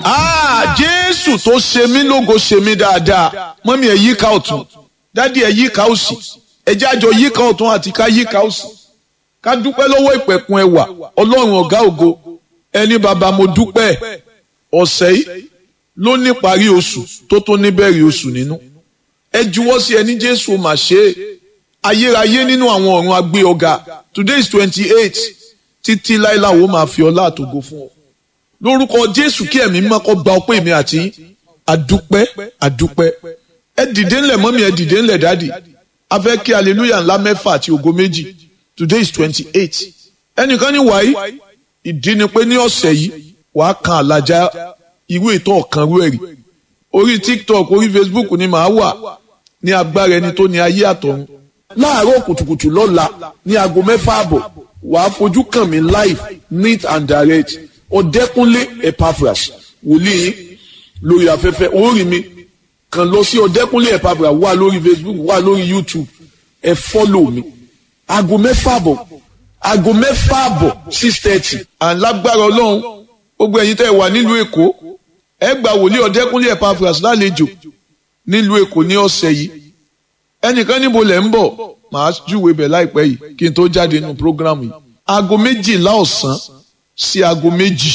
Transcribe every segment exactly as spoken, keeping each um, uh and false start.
Ah, Jésù tó ṣe mí lógo ṣe mí dáadáa. Mọ́mí ẹ̀ yíká ọ̀tún. Dádì ẹ̀ yíká òsì. Ẹ jẹ́ àjọ yíká ọ̀tún àti ká yíká òsì. Ká dúpẹ́ lọ́wọ́ ìpẹ̀kun ẹwà. Ọlọ́run ọ̀gá ògo. Ẹni bàbá mo dúpẹ́. Ọ̀sẹ̀ yìí ló ní parí oṣù tó tó níbẹ̀rẹ̀ oṣù nínú. Ẹ juwọ́ sí ẹni Jésù mà ṣe é. Ayérayé nínú àwọn ọ̀run agbé ọ̀gá. Today is twenty-eight. Títí láíláwo máa fi ọlá àtògo fún ọ. Lórúkọ Jésù kí ẹ̀mí mímọ́ kó gba ọpẹ́ mi àti àdúpẹ́ àdúpẹ́. Ẹ dìde ńlẹ̀ mọ́mí ẹ dìde ńlẹ̀ dádì. A fẹ́ kí hallelujah ńlá mẹ́fà àti ògo méjì. Today is twenty-eight. Ẹnìkan ní wàyí ìdí ni pé ní ọ̀sẹ̀ yìí wàá kan àlàjá irú ètò ọ̀kan rú ẹ̀rí. Orí TikTok orí Facebook ni màá wà ní agbára ẹni tó ní ayé àtọ̀run. Láàárọ̀ kùtùkùtù lọ́la ní aago mẹ́fà àbọ̀ wàá fojú kàn mí live neat and direct. Ọ̀dẹ́kúnlé Epaphras wòlíì lórí afẹ́fẹ́ orí mi kàn lọ sí Ọ̀dẹ́kúnlé Epaphras wà lórí Facebook wà lórí YouTube ẹ follow mi aago mẹ́fà àbọ̀ aago mẹ́fà àbọ̀ six thirty and lágbára Ọlọ́run gbogbo ẹ̀yin tẹ́ wà nílùú Èkó ẹ gba wòlíì Ọ̀dẹ́kúnlé Epaphras lálejò nílùú Èkó ní ọ̀sẹ̀ yìí ẹnìkan níbo lẹ̀ ń bọ̀ màá júwe bẹ̀ láìpẹ́ yìí kí n tó jáde nínú program yìí aago méjìlá ọ̀sán sí aago méjì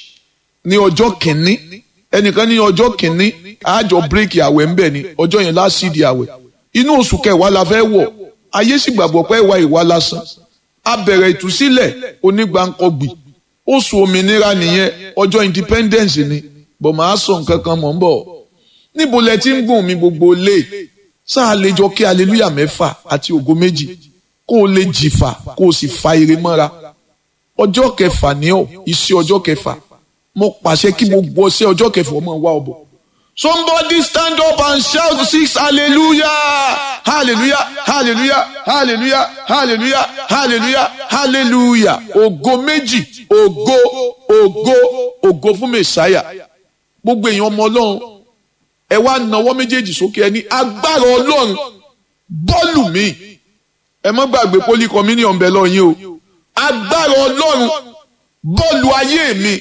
ní ọjọ́ kìíní ẹnìkan ní ọjọ́ kìíní àjọ bírèkì àwẹ̀ ń bẹ̀ ni ọjọ́ yẹn lásìdí àwẹ̀ inú oṣù kẹwàá la fẹ́ wọ̀ ayé sì gbàgbọ́ pé ìwà ìwà lásán a bẹ̀rẹ̀ ìtúsílẹ̀ onígbàǹkọ̀gbì oṣù òmìnira nìyẹn ọjọ́ independence ni bọ̀ máa sọ nǹkan kan mọ̀ ń bọ̀ níbo lẹ ti ń gùn mi gbogbo lé sáà lè jọ kí hallelujah mẹ́fà àti ògo méjì kó o lè jìfà kó o sì fa ire mọ́ra ọjọ́ kẹfà ní ọ iṣẹ́ ọjọ́ kẹfà mo pàṣẹ kí gbogbo ọṣẹ ọjọ́ kẹfà ọmọ wa ọbọ. Somebody stand up and shout six hallelujah hallelujah hallelujah hallelujah hallelujah hallelujah hallelujah ògo méjì ògo ògo ògo fún mẹsàáyà gbogbo èèyàn ọmọ Ọlọ́run ẹ wá nawọ́ méjèèjì sókè ẹ ní agbára Ọlọ́run bọ́ọ̀lù mi ẹ má gbàgbé poli communion bẹ lọ yín o agbára Ọlọ́run bọ́ọ̀lù ayé mi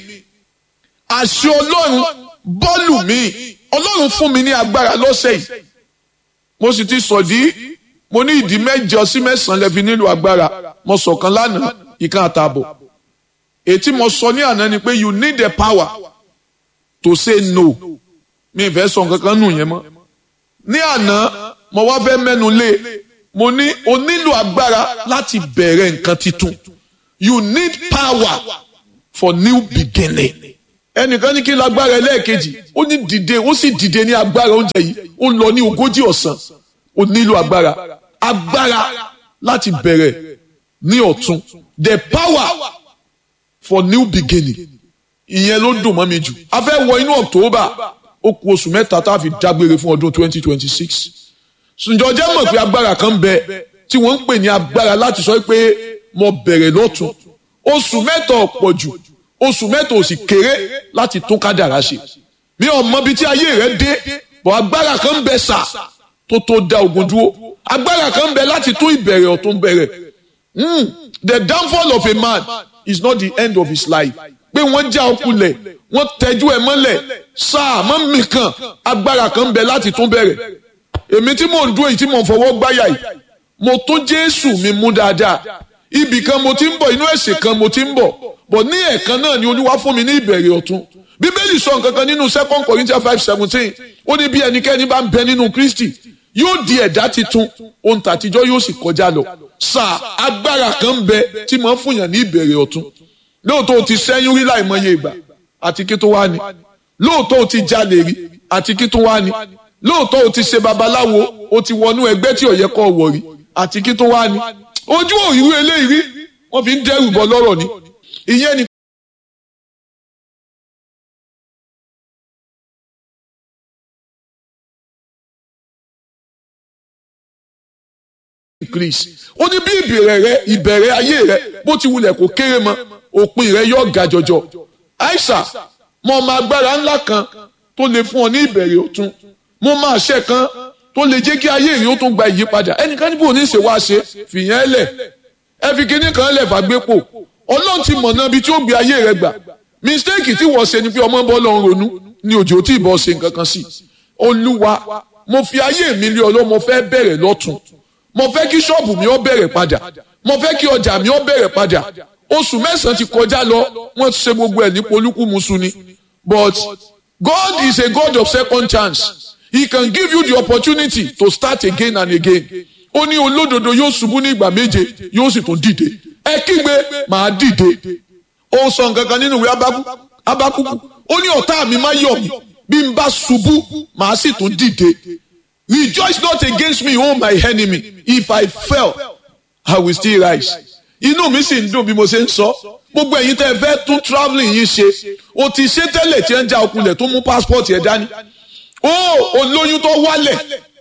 àṣẹ Ọlọ́run bọ́ọ̀lù mi Ọlọ́run fún mi ní agbára lọ́sẹ̀ yìí mo sì ti sọ̀dí mo ní ìdí mẹ́jọ sí mẹ́sàn-án lẹ́fi nílò agbára mo sọ̀kan lánàá ìkan àtààbọ̀ ètí mo sọ ní àná ni pé you need the power to say no mi ìfẹ́ sọ nǹkan kan nù yẹn mọ́ ní àná mo wá fẹ́ mẹ́nu lé mo ní o nílò agbára láti bẹ̀rẹ̀ nǹkan titun you need power for new beginning. ẹnìkan ní kí lágbára ẹlẹ́ẹ̀kejì ó ní dìde ó sì dìde ní agbára oúnjẹ yìí ó lọ ní ogójì ọ̀sán ó nílò agbára agbára láti bẹ̀rẹ̀ ní ọ̀tun the power for new beginning ìyẹn ló dùn mọ́ mi jù a fẹ́ wọ inú October ó kù oṣù mẹ́ta tá a fi dágbére fún ọdún twenty twenty six ǹjọ́ jẹ́ mọ̀ pé agbára kan bẹ tí wọ́n ń pè ní agbára láti sọ pé mo bẹ̀rẹ̀ lọ́tun oṣù mẹ́ta ọ̀pọ̀ jù oṣù mẹ́ta ò sì kéré láti tún kádàrá ṣe bí ọmọ bíi tí ayé rẹ dé bọ̀ agbára kan bẹ sà tó tó da ogun dúró agbára kan bẹ láti tún ìbẹ̀rẹ̀ ọ̀tún bẹ̀rẹ̀ mm. The downfall of a man is not the end of his life pé wọ́n já ọkùnlẹ̀ wọ́n tẹ́jú ẹ̀ mọ́lẹ̀ sáà mọ́ mi kan agbára kan bẹ láti tún bẹ̀rẹ̀ èmi tí mò ń dúró yìí tí mò ń fọwọ́ gbáyà yìí mo tún Jésù mi mú dáadáa ibì kan mo ti ń bọ̀ inú ẹ̀sìn kan mo ti ń bọ̀ bọ̀ ní ẹ̀ẹ̀kan náà ni Olúwa fún mi ní ìbẹ̀rẹ̀ ọ̀tun Bíbélì sọ nǹkan kan nínú Second Corinthians five seventeen ó ní bí ẹnikẹ́ni bá ń bẹ nínú Kristi yóò di ẹ̀dá titun ohun tàtijọ́ yóò sì kọjá lọ sáà agbára kan bẹ tí mo ń fúnyàn ní ìbẹ̀rẹ̀ ọ̀tun lóòótọ́ o ti sẹ́yún rí láìmọye ìgbà àti kí tó wá ní lóòótọ́ o ti jalè rí àti kí tó wá ní lóòótọ́ o ti ṣe babaláwo o ti wọnú ẹgbẹ́ tí ò yẹ kó wọ̀ rí àti kí tó wá ní ojú òyìnbó eléyìí rí wọ́n fi ń dẹ́rù bọ́ lọ́rọ̀ ni ìyẹn ni. ó ní bí ìbẹ̀rẹ̀ rẹ ìbẹ̀rẹ̀ ayé rẹ bó ti wulẹ̀ kó kéré mọ́ òpin rẹ yóò ga jọjọ àìsà mo máa agbára ńlá kan tó lè fún ọ ní ìbẹ̀rẹ̀ ọ̀tun mo máa ṣe kan tó lè jẹ́ kí ayé rẹ ó tún gba ìyípadà ẹnìkan níbo ní í ṣe wá ṣe fìyẹn ẹlẹ̀ ẹ fi kinní kan lẹ̀ fàgbépo Ọlọ́run ti mọ̀nà ibi tí ó gbé ayé rẹ gbà mistake tí wọ́n ṣe ni pé ọmọ bọ́ lọ́n ronú ní òjò tí ìbọn ṣe nǹkan kan sí. Olúwa mo fi ayé mi lé ọ lọ, mo fẹ́ bẹ̀rẹ̀ lọ́tún, mo fẹ́ kí ṣọ́ọ̀bù mi ó bẹ̀rẹ̀ padà, mo fẹ́ kí ọjà mi ó bẹ̀rẹ̀ padà. Oṣù mẹ́sàn-án ti kọjá lọ, wọ́n ti ṣe gbogbo ẹ̀ ní polúkúmuṣu ni. But God is a God of second chance. He can give you the opportunity to start again and again. Ó ní olódodo yóò ṣubú ní ìgbà méje, yóò sì tún dìde. Ẹ kígbe, màá dìde. Ó sọ nǹkan kan nínú ìwé Ábákúkú. Ó ní ọ̀tá mi má yọ̀ mí, bí n bá ṣubú, màá sì tún dìde. Rejoice not against me, O my enemy. If I fell, I will still rise. Inú mi sì ń dùn bí mo ṣe ń sọ. Gbogbo ẹ̀yin tẹ́ ẹ fẹ́ tún travelling yín ṣe. O ti ṣe tẹ́lẹ̀ tí ẹ ń já okunlẹ̀ tó mú passport yẹn dání. Ó olóyún tó wálẹ̀,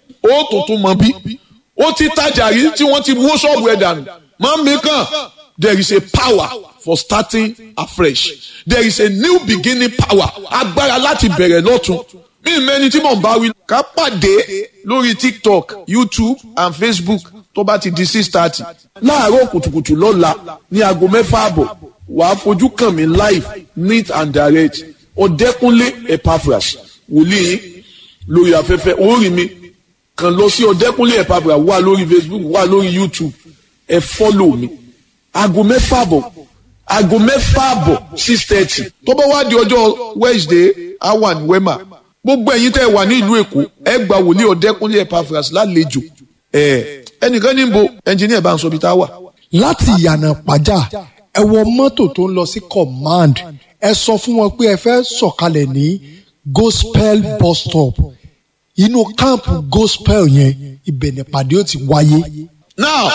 ó tuntun mọ̀ bí. Ó ti tajà rí tí wọ́n ti wó ṣọ́ọ̀bù ẹ̀ dànù. Máa mi kàn. There is a power for starting afresh. There is a new beginning power. Agbára láti bẹ̀rẹ̀ lọ́tun. Mi mẹ́ni tí mò ń bá wí. Ká pàdé lórí TikTok, YouTube and Facebook tó bá ti di six thirty. Láàárọ̀ kùtùkùtù lọ́la ní aago mẹ́fà àbọ̀. Wàá fojú kàn mí live, neat and direct. Ọ̀dẹ́kúnlé Epaphras, wòlíì lórí afẹ́fẹ́. Orí mi kàn lọ sí Ọ̀dẹ́kúnlé Epaphras, wà lórí Facebook, wà lórí YouTube. Ẹ follow mi. Aago mẹ́fà àbọ̀. Aago mẹ́fà àbọ̀ six thirty. Tó bá wá di ọjọ́ Wednesday, a wà ní Wema. Gbogbo ẹ̀yin tẹ́ wà ní ìlú Èkó, ẹ gba wòlíì Ọ̀dẹ́kúnlé Epaphras lálejò. Ẹ ẹnìkan ní bo ẹnjìníà bá ń sọ bí tá a wà. Láti ìyànà pàjá ẹ wọ mọ́tò tó ń lọ sí command, ẹ sọ fún wọn pé ẹ fẹ́ sọ̀kalẹ̀ ní gospel bus stop. Inú káàmpù gospel yẹn ibẹ̀ nípàdé ó ti wáyé. Now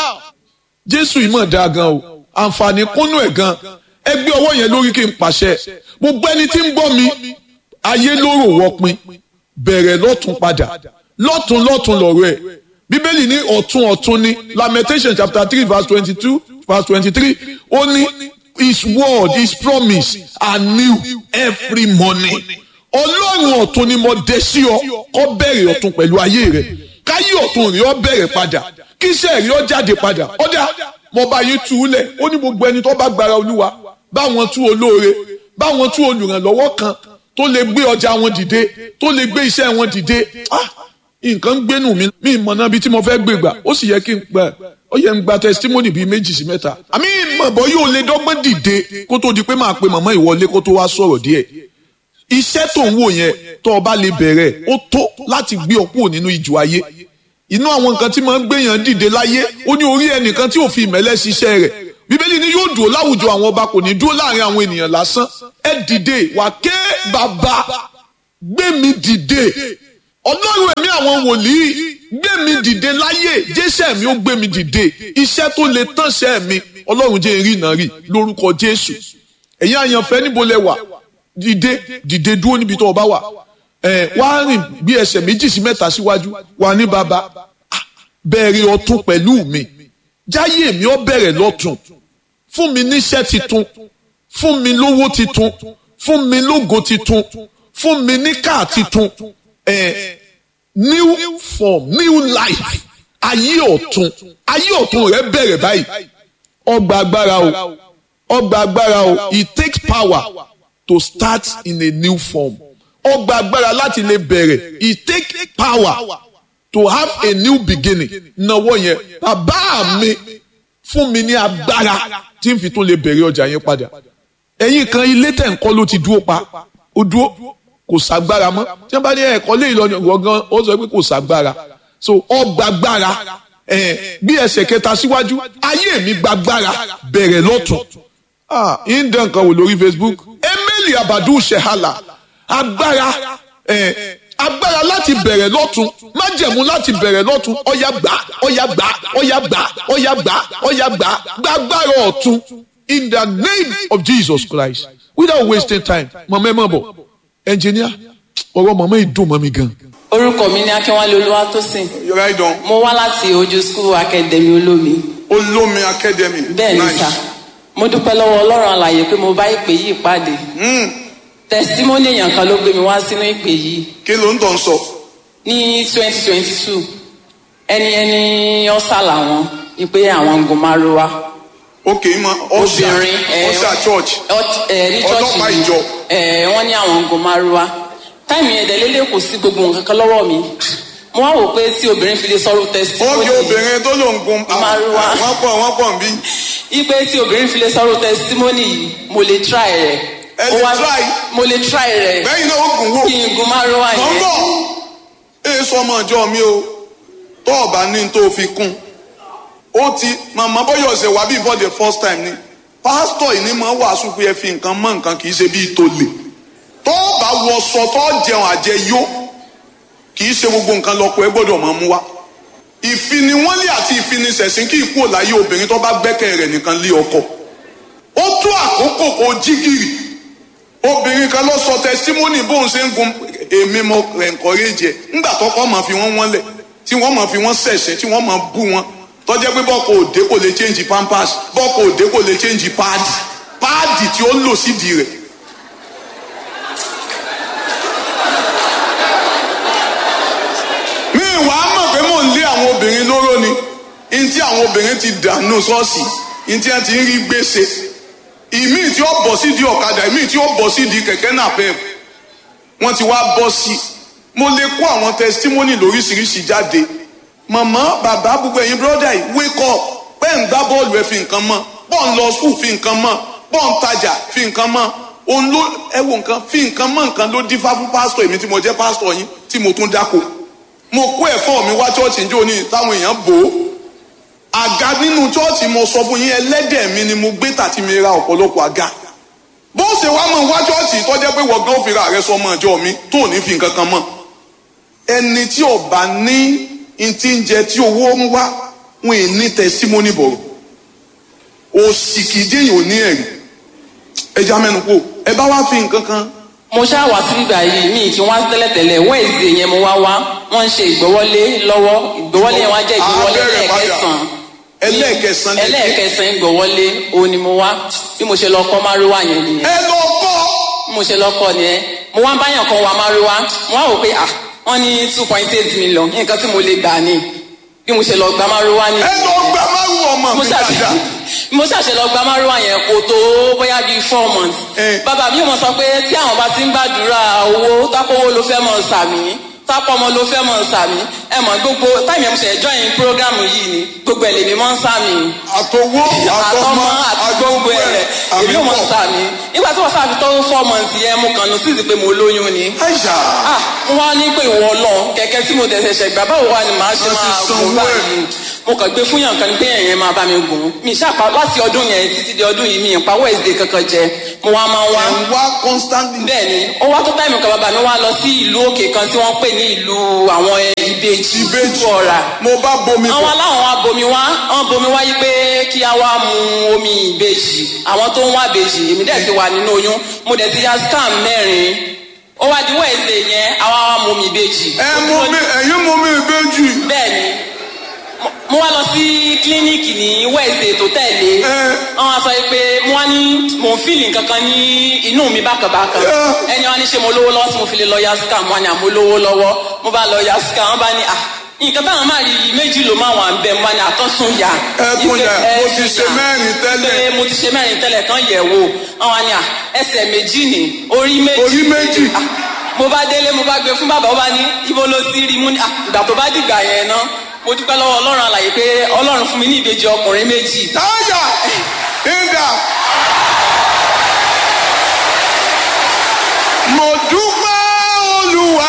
Jésù ìmọ̀ dáa gan o, àǹfààní kúnnú ẹ̀ gan. Ẹ gbé ọwọ́ yẹn lórí kí n pàṣẹ. Gbogbo ẹni tí ń gbọ́ mi, ayé lóró wọ́pin, bẹ̀rẹ̀ lọ́tún padà. Lọ́tún lọ́tún lọ̀rọ̀ ẹ̀. Bíbélì ní ọ̀tún ọ̀tún ni. Lamentation chapter three verse twenty-two verse twenty-three. Ó ní his word, his promise are new every morning. Ọlọ́run ọ̀tún ni mo dé sí ọ, kó bẹ̀rẹ̀ ọ̀tún pẹ̀lú ayé rẹ̀. Káyé ọ̀tún rí ọ bẹ̀rẹ̀ padà. Kí iṣẹ́ rí ọ jáde padà. Ọ̀dà mo bá yín tú lẹ̀. Ó ní gbogbo ẹni tó bá gbára Olúwa, báwọn tú olóore, báwọn tú olùrànlọ́wọ́ kan tó lè gbé ọjà wọn dìde, tó lè gbé iṣẹ́ wọn dìde. Ah! Nǹkan ń gbénu mi, mi mọ̀ náà bí tí mo fẹ́ gbé gbà, ó sì yẹ kí n gbà, ó yẹ n gba testimony bíi méjì sí mẹ́ta. Àmì ìmọ̀bọ̀ yóò lè dọ́gbọ́n dìde kó tó di pé máa pe màmá ìwọlé kó tó wá sọ̀rọ̀ díẹ̀. Iṣẹ́ tó ń wò yẹn tó o bá lè bẹ̀rẹ̀, ó tó láti gbé ọ kúrò nínú ìjù ayé. Inú àwọn nǹkan tí máa ń gbéyàn dìde láyé, ó ní orí ẹnìkan tí ò fi ìmẹ́lẹ́ ṣiṣẹ́ rẹ̀. Bíbélì ni yóò dúró láwùjọ àwọn ọba, kò ní dúró láàrin àwọn ènìyàn lásán. Ẹ dìde, wà ké bàbá, gbé mi dìde. Ọlọ́run ẹ̀mí àwọn wòlíì, gbé mi dìde láyé, jésẹ̀ mi ó gbé mi dìde. Iṣẹ́ tó lè tánṣẹ́ mi, Ọlọ́run jẹ́ ìrì náà rí lórúkọ Jésù. Ẹ̀yin àyànfẹ́ níbo lẹ wà? Dìde, dìde dúró níbi tó o bá wà. Ẹ wá rìn bí ẹsẹ̀ méjì sí mẹ́ta síwájú, wà ní bàbá. Bẹ̀rẹ̀ ọ̀tún pẹ̀lú mi. Jáyé mi ó bẹ̀rẹ̀ lọ́tún. Fún mi níṣẹ́ titun. Fún mi lówó titun. Fún mi lógo titun. Fún mi ní káà titun. Eh, new form, new life, ayé ọ̀tun, ayé ọ̀tun rẹ bẹ̀rẹ̀ báyìí. Ọgbà agbára o, ọgbà agbára o, it takes power to start in a new form. Ọgbà agbára láti lè bẹ̀rẹ̀, it takes power to have a new beginning. Nàwọ̀ yẹn, bàbá mi fún mi ní agbára tí n fi tún lè bẹ̀rẹ̀ ọjà yẹn padà. Ẹ̀yin kan ilé tẹ̀ ń kọ́ ló ti dúró pa, ó dúró. Kò sàgbára mọ́ tí wọ́n bá ní ẹ̀kọ́ lé ìlọrin ọ̀gán ó sọ pé kò sàgbára so ọgbàgbára ẹ̀ bí ẹsẹ̀ kẹta síwájú ayé mi gbàgbára bẹ̀rẹ̀ lọ́tún ah ìdán kan wò lórí Facebook Emily Abadu Shehala agbára ẹ̀ agbára láti bẹ̀rẹ̀ lọ́tún májẹ̀mú láti bẹ̀rẹ̀ lọ́tún ọ̀yà gbà ọ̀yà gbà ọ̀yà gbà ọ̀yà gbà ọ̀yà gbà gbàgbára ọ̀tún in the name of Jesus Christ without wasting time mọ̀mọ́ ẹ̀ mọ̀ bọ̀. Engineer, ọ̀rọ̀ màmá yìí dùn mọ́ mi gan. Orúkọ mi ni Akínwálé Olúwatósìn. Yọ̀rá ìdán. Mo wá láti Ojú School Academy Olómi. Olómi Academy. Bẹ́ẹ̀ni sá. Mo dúpẹ́ lọ́wọ́ Ọlọ́run alààyè pé mo bá ìpè yìí pàdé. Testimony èèyàn kan ló gbé mi wá sínú ìpè yìí. Kí ló ń tàn sọ? Ní twenty twenty two, ẹni ẹni ọ̀sà làwọn ní pé àwọn gun márúwá. ok mọ ọṣà ọṣà church ọlọ́pàá ìjọ. wọ́n ní àwọn ògùn márùwá táìmì ẹ̀dẹ̀ lélẹ̀ kò sí gbogbo nǹkan kan lọ́wọ́ mi mo wá wò pé tí obìnrin fi lè sọ̀rọ̀ testimony. ó yẹ obìnrin tó ló ń gun márùwá wọ́n pọ̀ wọ́n pọ̀ nbí. ipe tí obìnrin fi lè sọ̀rọ̀ testimony yìí mo lè try rẹ̀. ẹ lè try. mo lè try rẹ̀. bẹ́ẹ̀ náà ó gùn wò. kí n gun márùwá yẹn. nọ́mbọ̀ èso ọmọ ìjọ mi o tó ọba ní tó fi kún ó ti màmá bọ́yọ̀ ṣe wá bí for the first time ni pásítọ̀ yìí ni mo wàásù pé ẹ fi nǹkan mọ́ nǹkan kì í ṣe bíi tó lè tó bá wọṣọ tó jẹun àjẹyó kì í ṣe gbogbo nǹkan lọ́pọ̀ ẹ gbọ́dọ̀ máa mú wá ìfiniwọ́nlé àti ìfinisẹ̀sìn kì í kúrò láyé obìnrin tó bá gbẹ́kẹ̀ rẹ̀ nìkan lé ọkọ ó tó àkókò kó jígìrì obìnrin kan lọ sọ tẹsítímọ́nì bóun ṣe ń gun èmi mo encourage ẹ ńgbà tọkọ máa fi wọ́n wọ́n lẹ̀ tí wọ́n máa fi wọ́n ṣẹ̀ṣẹ̀ tí wọ́n máa bú wọn tọ́jẹ́ pé bọ́ọ̀kọ̀ òde kò lè change pampers bọ́ọ̀kọ̀ òde kò lè change páàdì páàdì tí ó lò sídìí rẹ̀. mi ìwà mọ̀ pé mò ń lé àwọn obìnrin lóró ni ní tí àwọn obìnrin ti dànù ṣọ́ọ̀ṣì ní tí wọ́n ti ń rí gbèsè ìmí tí ó bọ̀ sídìí ọ̀kadà ìmí tí ó bọ̀ sídìí kẹ̀kẹ́ náà pẹ́ wọ́n ti wá bọ́ sí mo lè kó àwọn testimony lóríṣiríṣi jáde màmá bàbá gbogbo ẹ̀yin brọ́dà yìí wake up bẹ́ẹ̀ ń gbá bọ́ọ̀lù ẹ̀ fi nǹkan mọ́ bọ́ọ̀ ń lọ skul fi nǹkan mọ́ bọ́ọ̀ ń tajà fi nǹkan mọ́ òun ló ẹ wo nǹkan fi nǹkan mọ́ nǹkan ló dífá fún pásítọ̀ èmi tí mo jẹ́ pásítọ̀ yín tí mo tún dáko mo kó ẹ̀fọ́ mi wá chọ́ọ̀chì njó ní táwọn èèyàn bò ó àga nínú chọ́ọ̀chì mo sọ fún yín ẹlẹ́dẹ̀ mi ni mo gbé tàti mi ra ọ̀pọ̀lọpọ̀ àga bó ṣe wá mọ̀ wá chọ́ọ̀chì tó jẹ́ pé wọ̀gán òfin rà rẹ sọ ọmọ ìjọ mi tó ní fi nǹkan kan mọ́ ẹni tí ò bá ní ntí ń jẹ tí owó ń wá wọn ì ní testimony bọ̀rọ̀ òsìkìdí yìí ò ní ẹ̀rí ẹja mẹ́nu kó ẹ bá wá fi nǹkan kan. mo ṣáà wá sí ibà yìí mi kí wọ́n tẹ́lẹ̀tẹ́lẹ̀ wẹ́ẹ̀sì yẹn mo wá wá wọ́n ń ṣe ìgbọ́wọ́lé lọ́wọ́ ìgbọ́wọ́lé yẹn wá jẹ́ ìgbọ́wọ́lé ẹlẹ́ẹ̀kẹsàn ẹlẹ́ẹ̀kẹsàn ẹlẹ́ẹ̀kẹsàn ìgbọ́wọ́lé òun ni mo wá bí mo ṣe lọ kọ́ márúwá yẹn nìyẹn. ẹ lọ kọ́. bí mo ṣe lọ kọ́ nìyẹn mo wá báyàn kan wá márúwá mo wá wò pé ah wọ́n ní two point eight million nǹkan tí mo lè gbà ní bí mo ṣe lọ gba márúwá ní. ẹ lọ gba márúwá ọmọ mi dáadáa. mo ṣàṣẹ lọ gba márúwá yẹn kò tó bóyá bíi four months. bàbá mi mọ̀ sọ pé tí àwọn bá ti ń gbàdúrà owó tápọ̀wó ló fẹ́ mọ̀ sàmì tápọ̀mọ́ ló fẹ́ mọ̀ sàmì ẹ mọ̀ gbogbo táìmì ẹ̀mú ṣe join program yìí ni gbogbo ẹ̀ lèmi mọ̀ ń sàmì. àtọwọ́ àtọmọ àti gbogbo ẹ̀ èmi ò mọ̀ sàmì nígbà tí wọ́n sàfi tó four months yẹn mo kàn ní sísì pé mo lóyún ni. ah wọ́n á ní pé ìwọ lọ kẹ̀kẹ́ tí mo tẹ̀sẹ̀ ṣẹ̀ gbà báwo wà ní màá ṣe máa gùn báyìí mo kàn gbé fún yàn kan ní pé ẹ̀yẹn máa bá mi gùn mi ṣàpá láti ọdún yẹn títí di ọdún yìí mi ìpa Wednesday kankan jẹ mo wá máa wá. ẹ̀ ń wá constantly. bẹ́ẹ̀ ni ó wá tó táìmù kan bàbá mi wá lọ sí ìlú òkè kan tí wọ́n pè ní ìlú àwọn ìbejì ìbejì ọ̀rà. mo bá bomi bọ̀. àwọn aláwọ̀ wa bomi wá wọ́n bomi wá yí pé kí a wá mu omi ìbejì àwọn tó ń wá ìbejì èmi dẹ̀ ti wà nínú oyún mo dẹ̀ ti ya scan mẹ́rin ó wá di Wednesday yẹn àwa wá mu omi ìbejì. ẹ mú mi ẹ̀yin mú mi ìbejì. bẹ́ẹ̀ ni mo wá lọ sí kílíníìkì ní Wednesday tó tẹ̀lé wọ́n wá sọ pé mo wá ní mò ń fìlì kankan ní inú mi bákanbákan ẹni wá ní ṣe mo lówó lọ́wọ́ tí mo fi lè lọ ya scan mo wá ní àmọ́ lówó lọ́wọ́ mo bá lọ ya scan wọ́n bá ní à nǹkan táwọn máa rí méjì ló máa wà ń bẹ mo wá ní àtọ́sùn yá. ẹkún yà mo ti ṣe mẹ́rin tẹ́lẹ̀. mo ti ṣe mẹ́rin tẹ́lẹ̀ kan yẹ̀ wò wọ́n wá ní à ẹsẹ̀ méjì ní orí méjì. orí méjì. mo bá délé mo bá gbé fún bàbá ó bá ní ibo ló ti rí mú ní ìgbà tó bá dìgbà yẹn ná mo dúpẹ́ lọ́wọ́ ọlọ́run àlàyé pé ọlọ́run fún mi ní ìbejì ọkùnrin méjì. táyà ìdá mo dúpẹ́ olúwa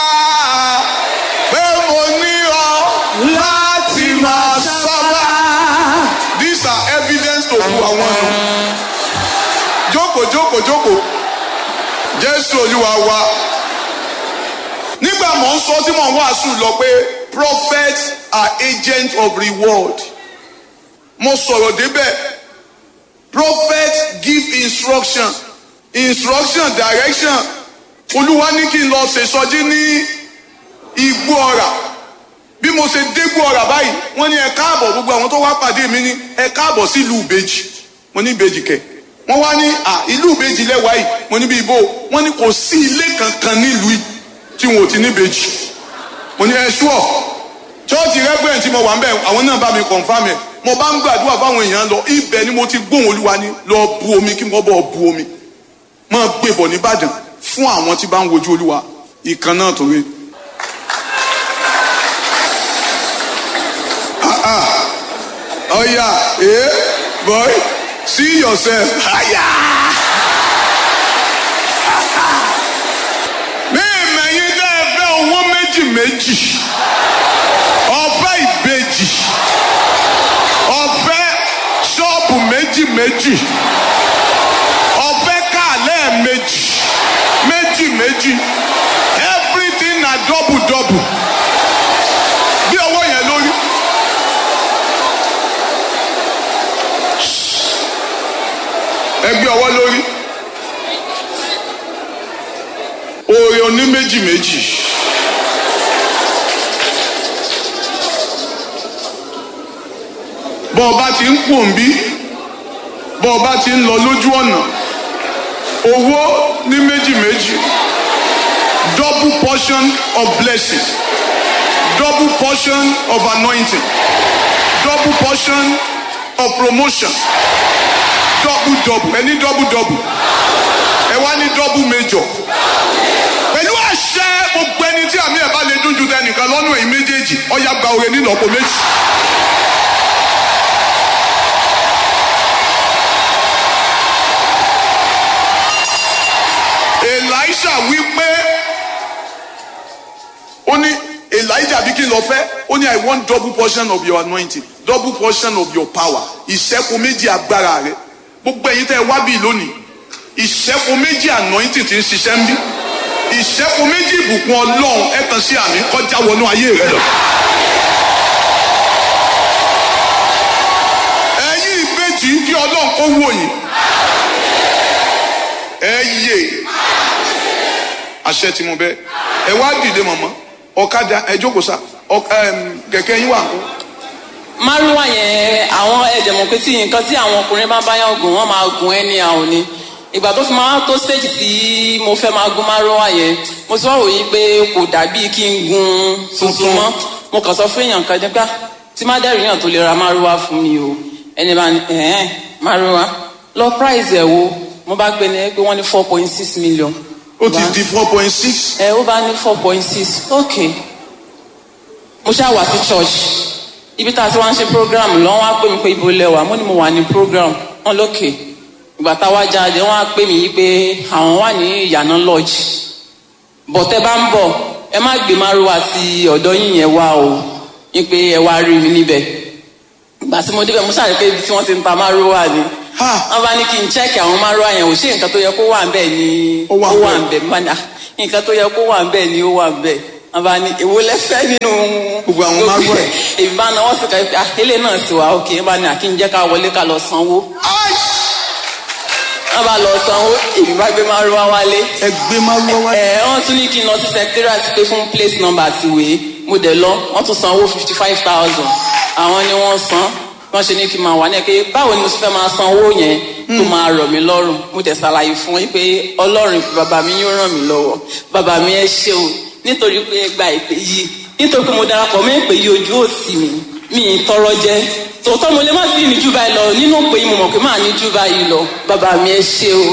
pé mo ní ọ láti máa sábà. these are evidence to who I want to. jókòó jókòó jókòó jésù olúwa wa nígbà mò ń sọ tí mò ń wàásù lọ pé prophets are agents of reward. mo sọ̀rọ̀ débẹ̀ prophets give instruction instruction direction. olúwa ní kí n lọ ṣèṣọjí ní igbó ọ̀rà bí mo ṣe dégbó ọ̀rà báyìí wọ́n ní ẹ káàbọ̀ gbogbo àwọn tó wá pàdé mi ní ẹ káàbọ̀ sí ìlú ìbejì mo ní ìbejì kẹ wọ́n wá ní à ìlú ìbejì lẹ́wàá yìí mo ní bí ibo wọ́n ní kò sí ilé kankan nílùú yìí tí wọn ò ti ní ìbejì mo ní ẹ ṣúọ chọọchì rẹgbẹrẹ tí mo wà ń bẹ àwọn náà bá mi confam ẹ mo bá ń gbàdúrà fáwọn èèyàn lọ ibẹ̀ ni mo ti gbóhùn Olúwa ní lọ bu omi kí wọ́n bọ̀ bu omi máa gbé bọ̀ nìbàdàn fún àwọn tí bá ń wojú Olúwa ìkan náà tó rí. Oh yeah, eh, boy, see yourself. Aya. Mi mẹ̀yìn dẹ́ ẹ fẹ́ owó méjì méjì, ọ̀fẹ́ ìbejì, ọ̀fẹ́ ṣọ́ọ̀bù méjì méjì, ọ̀fẹ́ káàlẹ́ méjì, méjì méjì, everything na double double. Bí owó yẹn lórí. Ẹgbẹ́ ọwọ́ lórí oore oní méjì méjì bọ́ ọba ti ń pò ń bí bọ́ ọba ti ń lọ lójú ọ̀nà owó ní méjì méjì double portion of blessing double portion of anointing double portion of promotion. Double double ẹni double double ẹ wá ní double major pẹ̀lú àṣẹ gbogbo ẹni tí àmì ẹ̀ bá lè dún ju tẹnìkan lọ́nà èyí méjèèjì ọ̀yà gba òye nínú ọ̀pọ̀ méjì. Elisha wí pé ó ní Elijah bí kí n lọ fẹ́ ó ní I want double portion of your anointing double portion of your power ìṣẹ́kù méjì agbára rẹ. Gbogbo ẹ̀yin tẹ́ ẹ wá bí lónìí ìṣẹ́kù méjì anointing tí ń ṣiṣẹ́ ń bí ìṣẹ́kù méjì ìbùkún Ọlọ́run ẹ kàn sí àmì kọjá wọnú ayé rẹ lọ. ẹ̀yin ìbejì kí Ọlọ́run kó wò yín ẹ yé àṣẹ tí mo bẹ ẹ wá dìde mọ̀mọ́ ọ̀kadà ẹ jókòó sá kẹ̀kẹ́ yín wà ń kọ́. Márúwá yẹn àwọn ẹ̀jẹ̀ mọ̀ pé tí nǹkan tí àwọn ọkùnrin bá bá yàn gùn wọ́n máa gùn ẹni àwọn ni ìgbà tó fi máa tó stage tí mo fẹ́ máa gùn Márúwá yẹn mo ti wá wòye pé kò dàbí kí n gun tuntun mọ́ mo kàn sọ fún èèyàn kan nípa tí má dẹ́rù yàn tó lè ra Márúwá fún mi o ẹni bá ní ẹ̀ẹ́n Márúwá lọ price ẹ̀ wo mo bá gbé ní pé wọ́n ní four point six million. ó ti di four point six. ẹ ó bá ní four point six ok mo ṣáà wá sí church ibi tá a ti wá ń ṣe program lọ́wọ́ á pè mí pé ibo lẹ́wà mo ní mo wà ní program wọn lókè ìgbà tá a wá jáde wọn á pè mí pé àwọn wà ní ìyànà lodge bọ̀tẹ́ bá ń bọ̀ ẹ má gbé Márúwá sí ọ̀dọ̀ yín yẹn wá o ní pé ẹ wá rí mi níbẹ̀ ìgbà tí mo débẹ̀ mo ṣàrí pé ibi tí wọ́n ti ń ta Márúwá ni wọ́n bá ní kí n check àwọn Márúwá yẹn ò ṣe nǹkan tó yẹ kó wà ń bẹ̀ ni ó wà ń bẹ̀ nǹkan tó yẹ kó wà ń bẹ̀ ni ó wà ń bẹ̀ àbá ni èwo lẹ́fẹ́ nínú gbogbo àwọn Márúwá ẹ̀. èmi bá náwó sí ká àkélé náà sì wá òkè ẹ bá ní àkínjẹ́ ká wọlé ká lọ sanwó. wọ́n bá lọ sanwó èmi bá gbé Márúwá wálé. ẹ gbé Márúwá wálé. ẹ wọ́n tún ní kí n lọ sí secretariat pé fún place number àti ìwé mo dẹ̀ lọ wọ́n tún sanwó fifty five thousand àwọn ni wọ́n san wọ́n ṣe ní kí n máa wà ní ẹ̀kẹ́ báwo ni mo sì fẹ́ máa sanwó yẹn tó máa rọ̀ mí lọ́rùn mo dẹ̀ ṣàlàyé fún yín pé Ọlọ́run bàbá mi yóò ràn mí lọ́wọ́ bàbá mi ẹ ṣé o nítorí pé ẹ gba ìpè yìí nítorí pé mo darapọ̀ mọ́ ìpè yìí ojú òsì mi mi ì tọrọ jẹ tòótọ́ mo lè má sí ní jù báyìí lọ nínú ìpè yìí mo mọ̀ pé máa ní jù báyìí lọ bàbá mi ẹ ṣé o.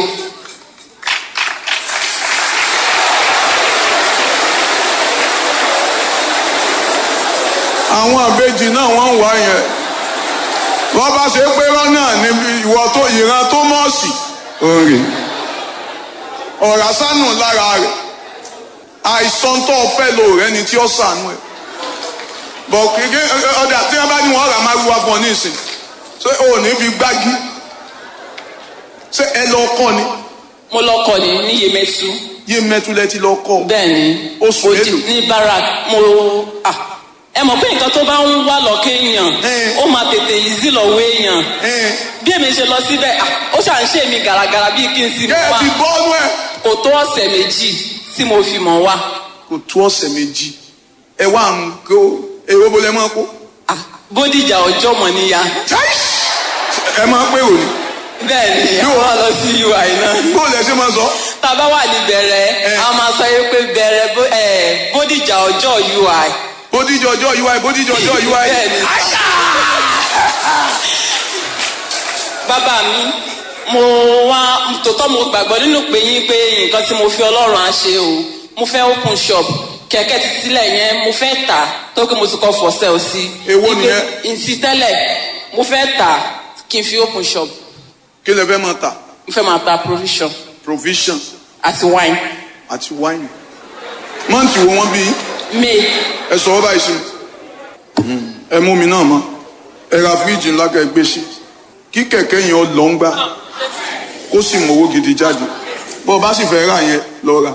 àwọn àbejì náà wọ́n ń wá yẹn wọ́n bá ṣe pé rán náà ní ìwọ tó ìran tó mọ̀ọ́sì òǹrè ọ̀rá sánù lára rẹ̀ àìsàn tó fẹ́ lò rẹ ni tí ó sànú ẹ̀ bọ̀ kéke ọ̀dà tí wọ́n bá ní wọ́n rà Márúwá fún ọ ní ìsìn ṣé o ò ní fi gbági ṣé ẹ lọ kọ́ ni. mo lọ kọ́ ni ní Yemẹtu. Yemẹtu lẹ ti lọ kọ́. bẹ́ẹ̀ni oṣù mélòó. ní barak mo ah ẹ mọ̀ pé nǹkan tó bá ń wá lọ́kẹ́ èèyàn ó máa tètè ìzí lọ́wọ́ èèyàn bí èmi ṣe lọ síbẹ̀ ó ṣà ń ṣe mi gàràgàrà bíi kí n sì mọ̀ wá kẹ́ ẹ ti bọ́ọ̀nù ẹ̀. kò tó ọ̀sẹ̀ méjì tí mo fi mọ̀ wá. kò tó ọ̀sẹ̀ méjì ẹ wá ń kó èrò bolẹ̀ máa kó. Bódìjà ọjọ́ mọ̀ níyà. ẹ máa pé òní. bẹ́ẹ̀ni àwọn wà lọ sí U I náà. bóòlù ẹ ṣe máa sọ. tá a bá wà ní bẹ̀rẹ̀ a máa sọ yẹ pé bẹ̀rẹ̀ Bódìjà ọjọ́ U I. Bódìjà ọjọ́ U I Bódìjà ọjọ́ U I. bẹ́ẹ̀ni bàbá mi mo wá tòótọ́ mo gbàgbọ́ nínú pé yín pé nǹkan tí mo fi ọlọ́run á ṣe o mo fẹ́ open shop kẹ̀kẹ́ ti sílẹ̀ yẹn mo fẹ́ tà tó kí mo ti kọ́ for sale sí. èwo nìyẹn. ìsì tẹ́lẹ̀ mo fẹ́ tà kí n fi open shop. kí lè fẹ́ máa tà. mo fẹ́ máa ta provision. provision. àti wine. àti wine. mọ́ǹtì wo wọ́n bí. may. ẹ sọ ọ́ báyìí sí ẹ mú mi náà mọ́ ẹ ra fíríjì ńlá kẹ́ ẹ gbé sí kí kẹ̀kẹ́ yẹn ó lọ ń gbà kó sì mọ owó gidi jáde bó o bá sì fẹ́ rà yẹn lọ rà.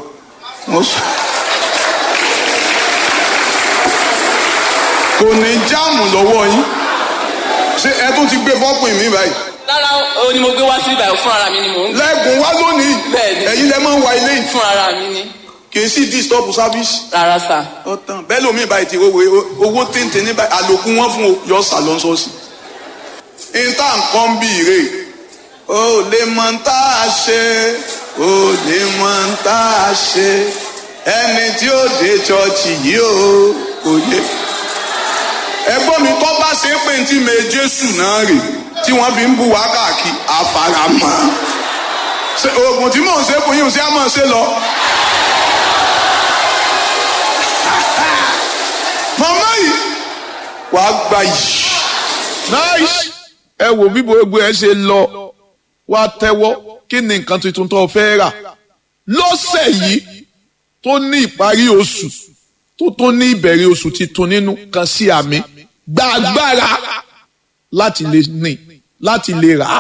kò ní jáàmù lọ́wọ́ yín ṣé ẹ tún ti gbé fọ́pìn mi báyìí. rárá o ni mo gbé wá sí ibà fún ara mi ni mò ń. lẹ́gùn wá lónìí ẹ̀yin lẹ máa ń wa ilé yìí. fún ara mi ni. kì í sì disturb service. rárá sà. ọ̀tàn bẹ́ẹ̀ lómi ìbáyìí ti owó owó téńté ní báyìí àlòkù wọn fún yọ sàlọ́sọ́sì. ìta nǹkan bí ire o lè mọ ń tá a ṣe o lè mọ ń tá a ṣe ẹni tí ó dé ṣọ́ọ̀ṣì yìí o kò yẹ. ẹgbọ́n mi kọ́ bá ṣe é pé ní tí mi Jésù náà rè tí wọ́n fi ń bu wá káàkiri àfaramọ́ oògùn tí mò ń ṣe fún yín ṣé á mọ̀ ṣe lọ. màmá yìí wàá gba yìí. nice. ẹ wo bí gbogbo ẹ ṣe lọ wá tẹ́wọ́ kí ni nǹkan tuntun tó fẹ́ rà lọ́sẹ̀ yìí tó ní ìparí oṣù tó tó ní ìbẹ̀rẹ̀ oṣù titun nínú kan sí àmì gba agbára láti lè ní láti lè rà á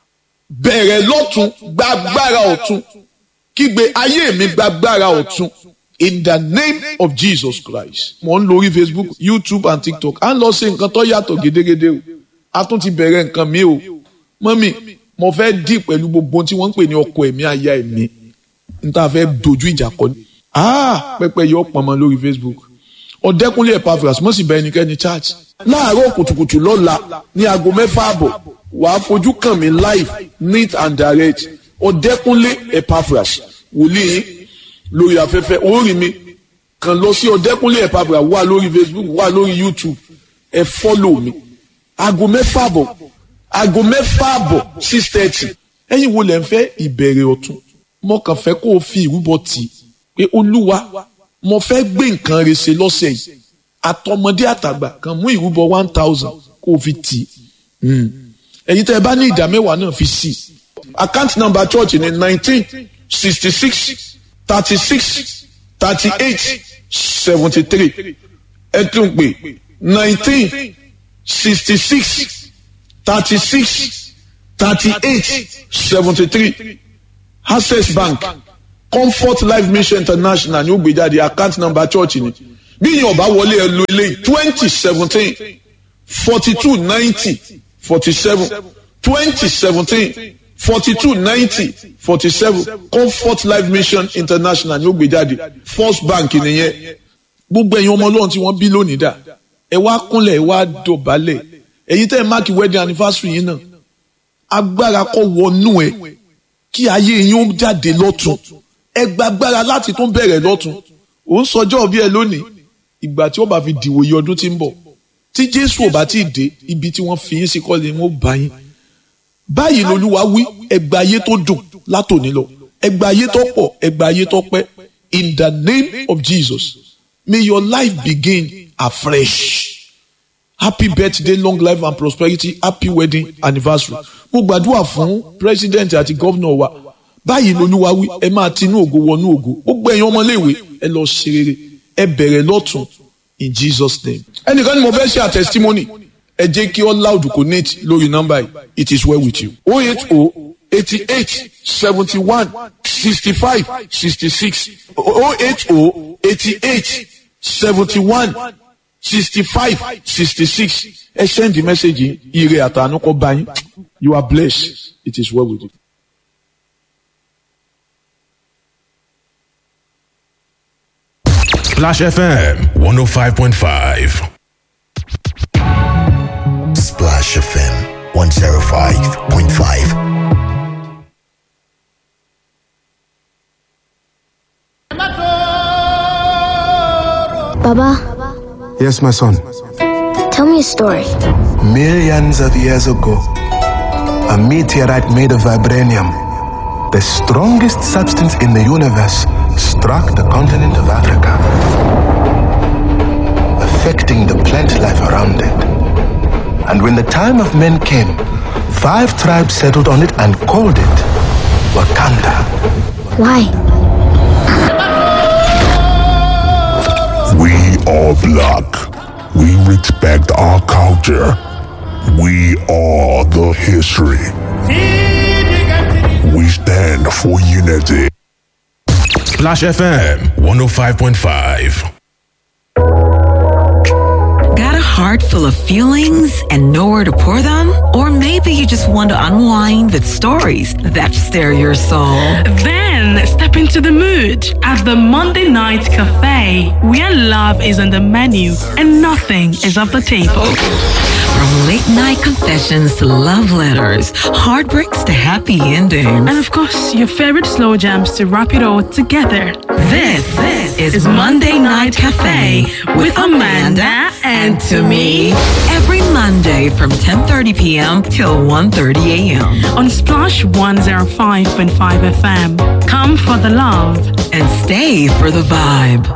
bẹ̀rẹ̀ lọ́tún gba agbára ọ̀tún kígbe ayé mi gba agbára ọ̀tún in the name of Jesus Christ. mo ń lórí Facebook, YouTube and TikTok à ń lọ sí nǹkan tó yàtọ̀ gédégédé o a tún ti bẹ̀rẹ̀ nǹkan mi o mọ́mì mo fẹ́ dì pẹ̀lú gbogbo tí wọ́n ń pè ní ọkọ ẹ̀mí aya ẹ̀mí n ta fẹ́ dojú ìjà kọ ni. ah pẹpẹ yọ pọnmọ lórí Facebook Ọ̀dẹ́kúnlé Epaphras mo sì bẹ ẹnikẹ́ni church láàárọ̀ kùtùkùtù lọ́la ní aago mẹ́fà àbọ̀ wàá fojú kàn mí live neat and direct Ọ̀dẹ́kúnlé Epaphras wòlíì lórí afẹ́fẹ́ orí mi kàn lọ sí Ọ̀dẹ́kúnlé Epaphras wà lórí Facebook wà lórí YouTube ẹ follow mi aago mẹ́fà àbọ̀ aago mẹ́fà àbọ̀ six thirty ẹ̀yin wo lẹ ń fẹ́ ìbẹ̀rẹ̀ ọ̀tun mo kàn fẹ́ kó o fi ìrúbọ tì pé Olúwa mo fẹ́ gbé nǹkan rẹ̀ ṣe lọ́sẹ̀ yìí àtọmọdé àtàgbà kan mú ìrúbọ one thousand kó o fi tì ẹ̀yin tẹ́ ẹ bá ní ìdá mẹ́wàá náà fi sí account number church ní nineteen sixty six thirty six thirty eight seventy three ẹ tún pè nineteen sixty six thirty six thirty eight seventy three Access Bank Comfort Life Mission International ní ó gbé jáde account number church ni bí yín ọba wọlé ẹ lo eléyìí twenty seventeen forty two ninety forty seven twenty seventeen forty two ninety forty seven Comfort Life Mission International ní ó gbé jáde First Bank nìyẹn gbogbo ẹ̀yin ọmọ Ọlọ́run tí wọ́n bí lónìí dà ẹ wá kúnlẹ̀ ẹ wá dọ̀bálẹ̀ ẹ̀yin tẹ́ ẹ máàkì wedding anniversary yín náà agbára kó wọnú ẹ kí ayé yín ó jáde lọ́tun ẹ gbàgbára láti tún bẹ̀rẹ̀ lọ́tun ò ń sọjọ́ bí ẹ lónìí ìgbà tí ó bá fi dìwòye ọdún tí ń bọ̀ tí Jésù ò bá tí ì dé ibi tí wọ́n fi yín sí kọ́lé wọn ó bá yín báyìí lolúwa wí ẹgbà ayé tó dùn látòní lọ ẹgbà ayé tó pọ̀ ẹgbà ayé tó pẹ́ in the name of Jesus may your life begin afresh. Happy birthday, long life and prosperity. Happy wedding anniversary. Mo gbàdúrà fún president àti governor wa. Báyìí lolúwa wí ẹ máa tinú ògo wọnú ògo. Ó gbẹ̀yìn ọmọléèwé ẹ lọ ṣe rere. Ẹ bẹ̀rẹ̀ lọ́tún in Jesus name. Ẹnìkan ni mo fẹ́ ṣe a testimony. Ẹ jẹ́ kí all loud connect lórí nọ́mbà yìí. It is well with you. oh eight oh eighty-eight seventy-one sixty-five sixty-six oh eight oh eighty-eight seventy-one sixty-five sixty-six ẹ send the message ire àtàánú kó bá yín you are blessed it is well with you. Splash F M one oh five point five. Splash F M one oh five point five. Baba. Yes, my son. Tell me a story. Millions of years ago, a meteorite made of vibranium, the strongest substance in the universe, struck the continent of Africa, affecting the plant life around it. And when the time of men came, five tribes settled on it and called it Wakanda. Why? We are black. We respect our culture. We are the history. We stand for unity. Splash F M one oh five point five. Got a heart full of feelings and nowhere to pour them? Or maybe you just want to unwind with stories that stir your soul. Then step into the mood at the Monday Night Cafe, where love is on the menu and nothing is off the table. From late night confessions to love letters, heartbreaks to happy endings. And of course, your favorite slow jams to wrap it all together. This, this is, is Monday Night Cafe with Amanda and to me. Every Monday from ten thirty p.m. till one thirty a.m. on Splash one oh five point five F M. Come for the love and stay for the vibe.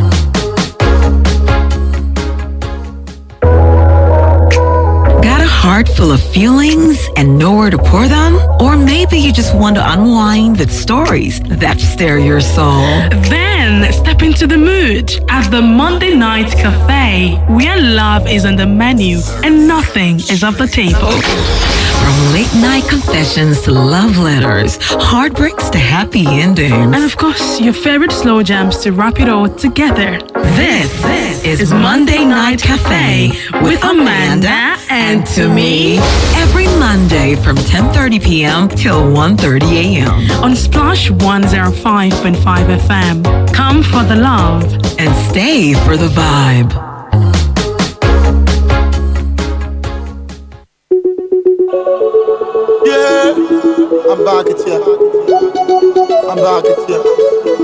Got a heart full of feelings and nowhere to pour them? Or maybe you just want to unwind with stories that stir your soul. Then step into the mood at the Monday Night Cafe, where love is on the menu and nothing is off the table. From late night confessions to love letters, heartbreaks to happy endings. And of course, your favorite slow jams to wrap it all together. This, this is, is Monday Night Cafe with Amanda and to me. Every Monday from ten thirty p.m. till one thirty a.m. on Splash one oh five point five F M. Come for the love and stay for the vibe. Yeah, I'm back at you. I'm back at you.